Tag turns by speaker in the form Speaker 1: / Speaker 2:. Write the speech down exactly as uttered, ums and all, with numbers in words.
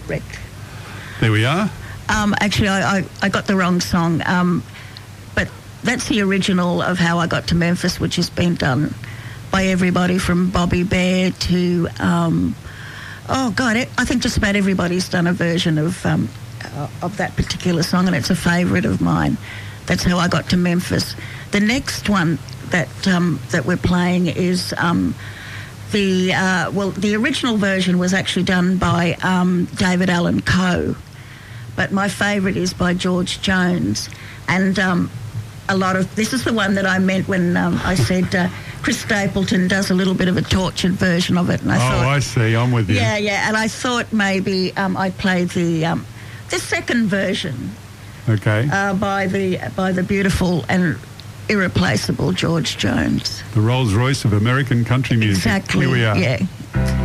Speaker 1: wrecked.
Speaker 2: There we are.
Speaker 1: Um, actually, I, I, I got the wrong song, um, but that's the original of How I Got to Memphis, which has been done by everybody from Bobby Bear to, um, oh, God, I think just about everybody's done a version of um, uh, of that particular song, and it's a favourite of mine. That's How I Got to Memphis. The next one that um, that we're playing is um, the, uh, well, the original version was actually done by um, David Allan Coe, but my favourite is by George Jones. And um, a lot of, this is the one that I meant when um, I said uh, Chris Stapleton does a little bit of a tortured version of it. And I
Speaker 2: oh,
Speaker 1: thought,
Speaker 2: I see, I'm with you.
Speaker 1: Yeah, yeah, and I thought maybe um, I'd play the um, the second version.
Speaker 2: Okay.
Speaker 1: Uh, by the by the beautiful and irreplaceable George Jones.
Speaker 2: The Rolls Royce of American country music.
Speaker 1: Exactly.
Speaker 2: Here we are.
Speaker 1: Yeah.